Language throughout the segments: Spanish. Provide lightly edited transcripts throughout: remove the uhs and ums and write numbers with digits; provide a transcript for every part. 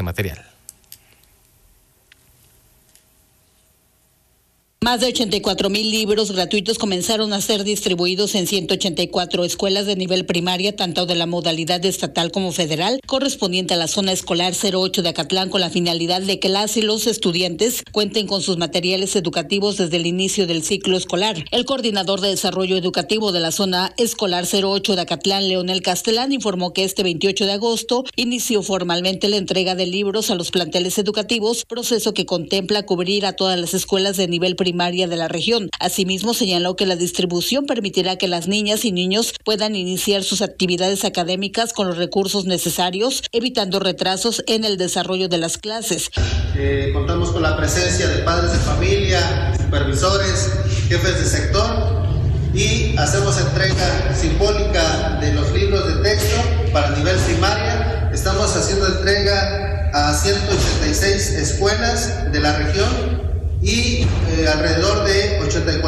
material. Más de 84,000 libros gratuitos comenzaron a ser distribuidos en 184 escuelas de nivel primaria, tanto de la modalidad estatal como federal, correspondiente a la zona escolar 08 de Acatlán, con la finalidad de que las y los estudiantes cuenten con sus materiales educativos desde el inicio del ciclo escolar. El coordinador de desarrollo educativo de la zona escolar 08 de Acatlán, Leonel Castelán, informó que este 28 de agosto inició formalmente la entrega de libros a los planteles educativos, proceso que contempla cubrir a todas las escuelas de nivel primaria de la región. Asimismo, señaló que la distribución permitirá que las niñas y niños puedan iniciar sus actividades académicas con los recursos necesarios, evitando retrasos en el desarrollo de las clases. Contamos con la presencia de padres de familia, supervisores, jefes de sector y hacemos entrega simbólica de los libros de texto para nivel primaria. Estamos haciendo entrega a 186 escuelas de la región y alrededor de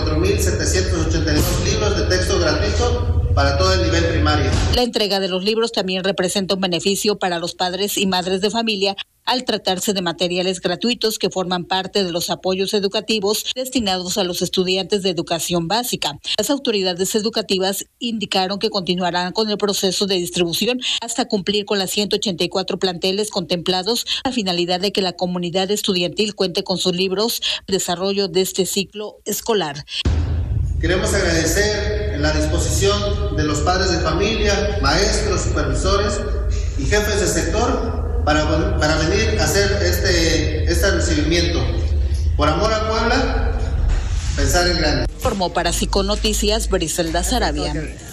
84,782 libros de texto gratuito para todo el nivel primario. La entrega de los libros también representa un beneficio para los padres y madres de familia al tratarse de materiales gratuitos que forman parte de los apoyos educativos destinados a los estudiantes de educación básica. Las autoridades educativas indicaron que continuarán con el proceso de distribución hasta cumplir con las 184 planteles contemplados, a la finalidad de que la comunidad estudiantil cuente con sus libros de desarrollo de este ciclo escolar. Queremos agradecer la disposición de los padres de familia, maestros, supervisores y jefes de sector para venir a hacer este recibimiento. Por amor a Puebla, pensar en grande. Formó para Psiconoticias Briselda Sarabia.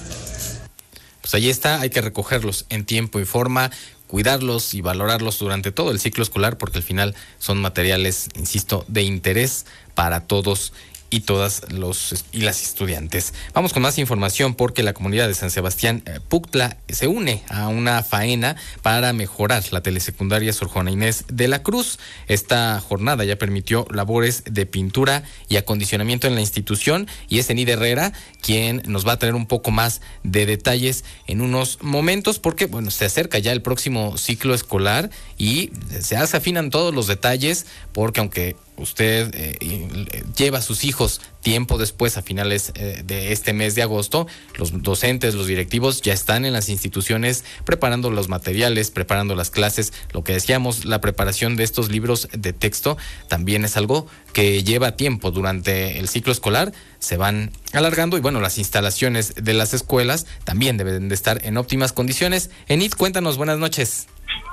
Pues ahí está, hay que recogerlos en tiempo y forma, cuidarlos y valorarlos durante todo el ciclo escolar, porque al final son materiales, insisto, de interés para todos y todas las estudiantes. Vamos con más información, porque la comunidad de San Sebastián Puctla se une a una faena para mejorar la telesecundaria Sor Juana Inés de la Cruz. Esta jornada ya permitió labores de pintura y acondicionamiento en la institución, y es Enid Herrera quien nos va a traer un poco más de detalles en unos momentos, porque bueno, se acerca ya el próximo ciclo escolar y se afinan todos los detalles, porque aunque usted lleva a sus hijos tiempo después, a finales de este mes de agosto, los docentes, los directivos ya están en las instituciones preparando los materiales, preparando las clases. Lo que decíamos, la preparación de estos libros de texto también es algo que lleva tiempo. Durante el ciclo escolar se van alargando y bueno, las instalaciones de las escuelas también deben de estar en óptimas condiciones. Enid, cuéntanos, buenas noches.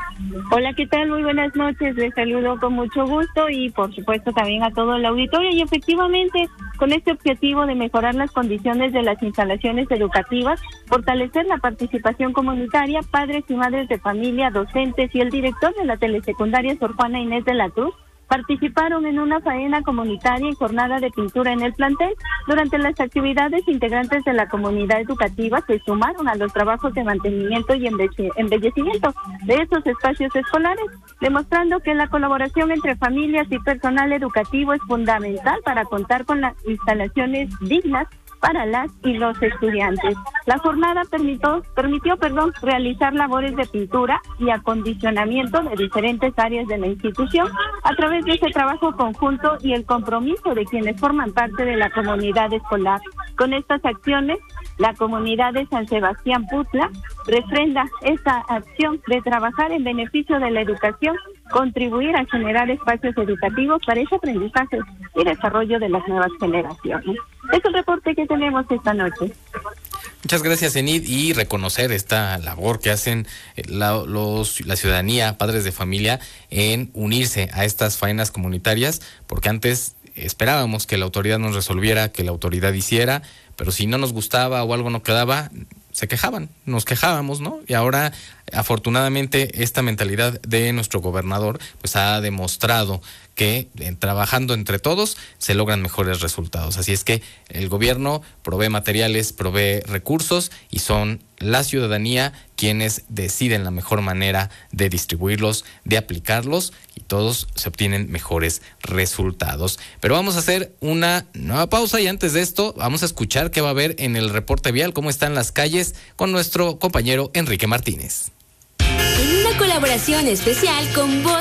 Hola, ¿qué tal? Muy buenas noches, les saludo con mucho gusto y por supuesto también a todo el auditorio, y efectivamente con este objetivo de mejorar las condiciones de las instalaciones educativas, fortalecer la participación comunitaria, padres y madres de familia, docentes y el director de la telesecundaria Sor Juana Inés de la Cruz participaron en una faena comunitaria y jornada de pintura en el plantel. Durante las actividades, integrantes de la comunidad educativa se sumaron a los trabajos de mantenimiento y embellecimiento de estos espacios escolares, demostrando que la colaboración entre familias y personal educativo es fundamental para contar con las instalaciones dignas para las y los estudiantes. La jornada permitió realizar labores de pintura y acondicionamiento de diferentes áreas de la institución a través de ese trabajo conjunto y el compromiso de quienes forman parte de la comunidad escolar. Con estas acciones, la comunidad de San Sebastián Puctla refrenda esta acción de trabajar en beneficio de la educación, contribuir a generar espacios educativos para ese aprendizaje y desarrollo de las nuevas generaciones. Es el reporte que tenemos esta noche. Muchas gracias, Enid, y reconocer esta labor que hacen la ciudadanía, padres de familia, en unirse a estas faenas comunitarias, porque antes esperábamos que la autoridad nos resolviera, que la autoridad hiciera, pero si no nos gustaba o algo no quedaba, se quejaban, nos quejábamos, ¿no? Y ahora, afortunadamente, esta mentalidad de nuestro gobernador pues ha demostrado que trabajando entre todos se logran mejores resultados. Así es que el gobierno provee materiales, provee recursos, y son la ciudadanía quienes deciden la mejor manera de distribuirlos, de aplicarlos, y todos se obtienen mejores resultados. Pero vamos a hacer una nueva pausa, y antes de esto vamos a escuchar qué va a haber en el reporte vial, cómo están las calles, con nuestro compañero Enrique Martínez. En una colaboración especial con Voz